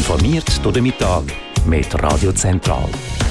Informiert durch den Mittag mit Radio Zentral.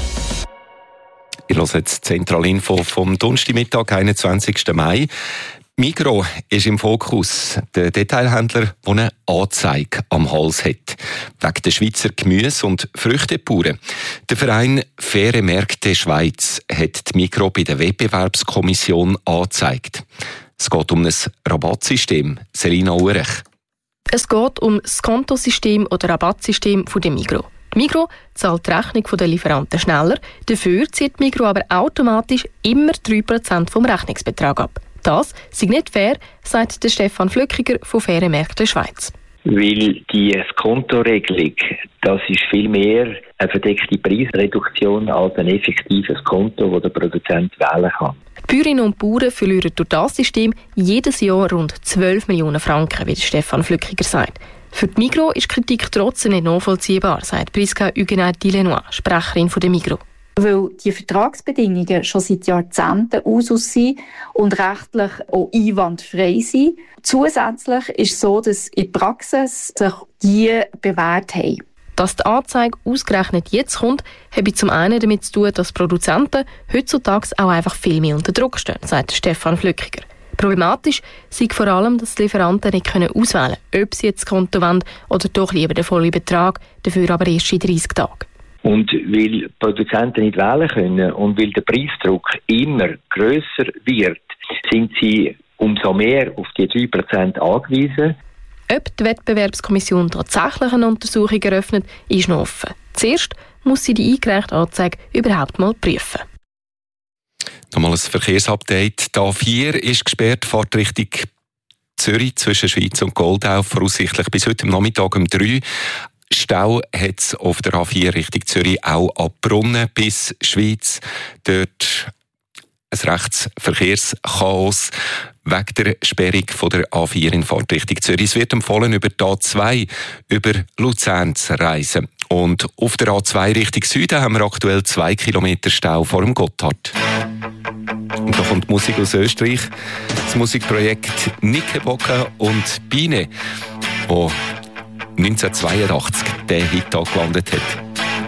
Ich höre jetzt Zentralinfo vom Donnerstagmittag, 21. Mai. Migros ist im Fokus. Der Detailhändler, der eine Anzeige am Hals hat. Wegen der Schweizer Gemüse- und Früchtebauern. Der Verein Faire Märkte Schweiz hat die Migros bei der Wettbewerbskommission angezeigt. Es geht um ein Rabattsystem. Selina Urech. Es geht um das Kontosystem oder Rabattsystem der Migros. Die Migros zahlt die Rechnung der Lieferanten schneller, dafür zieht die Migros aber automatisch immer 3% vom Rechnungsbetrag ab. Das sei nicht fair, sagt der Stefan Flückiger von Faire Märkte Schweiz. Weil die Skontoregelung, das ist viel mehr eine verdeckte Preisreduktion als ein effektives Konto, das der Produzent wählen kann. Die Bäuerinnen und Bauern verlieren durch das System jedes Jahr rund 12 Millionen Franken, wie Stefan Flückiger sagt. Für die Migros ist Kritik trotzdem nicht nachvollziehbar, sagt Priska Huguenot-Dilenois, Sprecherin der Migros. Weil die Vertragsbedingungen schon seit Jahrzehnten Usus sind und rechtlich auch einwandfrei sind. Zusätzlich ist es so, dass in der Praxis sich die bewährt haben. Dass die Anzeige ausgerechnet jetzt kommt, habe zum einen damit zu tun, dass Produzenten heutzutage auch einfach viel mehr unter Druck stehen, sagt Stefan Flückiger. Problematisch sei vor allem, dass die Lieferanten nicht auswählen können, ob sie jetzt das Konto wollen oder doch lieber den vollen Betrag, dafür aber erst in 30 Tagen. Und weil Produzenten nicht wählen können und weil der Preisdruck immer grösser wird, sind sie umso mehr auf die 3% angewiesen. Ob die Wettbewerbskommission tatsächlich eine Untersuchung eröffnet, ist noch offen. Zuerst muss sie die eingereichte Anzeige überhaupt mal prüfen. Nochmal ein Verkehrsupdate. Die A4 ist gesperrt, fährt Richtung Zürich zwischen Schweiz und Goldau, voraussichtlich bis heute Nachmittag um 3. Stau hat es auf der A4 Richtung Zürich auch ab Brunnen bis Schweiz. Dort ein Rechtsverkehrschaos wegen der Sperrung von der A4 in Fahrtrichtung Zürich. Es wird empfohlen, über die A2 über Luzern zu reisen. Und auf der A2 Richtung Süden haben wir aktuell 2 Kilometer Stau vor dem Gotthard. Und da kommt Musik aus Österreich. Das Musikprojekt Nickelback und Biene, wo 1982 der Hit angelandet hat.